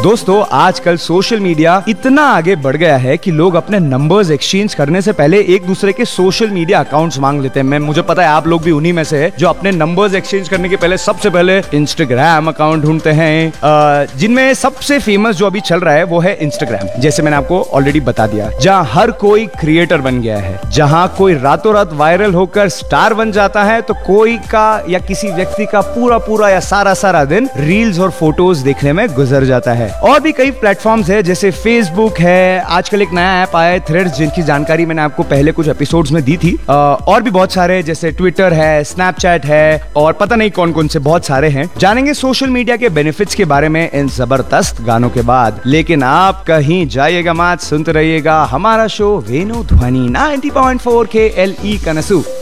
दोस्तों आजकल social media इतना आगे बढ़ गया है कि लोग अपने नंबर्स एक्सचेंज करने से पहले एक दूसरे के सोशल मीडिया अकाउंट्स मांग लेते हैं। मुझे पता है आप लोग भी उन्हीं में से है जो अपने नंबर्स एक्सचेंज करने के पहले सबसे पहले इंस्टाग्राम अकाउंट ढूंढते हैं, जिनमें सबसे फेमस जो अभी चल रहा है वो है इंस्टाग्राम। जैसे मैंने आपको ऑलरेडी बता दिया, जहाँ हर कोई क्रिएटर बन गया है, जहाँ कोई रातों रात वायरल होकर स्टार बन जाता है, तो कोई का या किसी व्यक्ति का पूरा या सारा दिन रील्स और फोटोज देखने में गुजर जाता है। और भी कई प्लेटफॉर्म्स है, जैसे फेसबुक है, आजकल एक नया ऐप आया है थ्रेड्स, जिनकी जानकारी मैंने आपको पहले कुछ एपिसोड्स में दी थी। और भी बहुत सारे जैसे ट्विटर है, स्नैपचैट है और पता नहीं कौन से बहुत सारे हैं। जानेंगे सोशल मीडिया के बेनिफिट्स के बारे में इन जबरदस्त गानों के बाद। लेकिन आप कहीं जाइएगा मत, सुनते रहिएगा हमारा शो वेणु ध्वनि 90.4 KLE कनसू।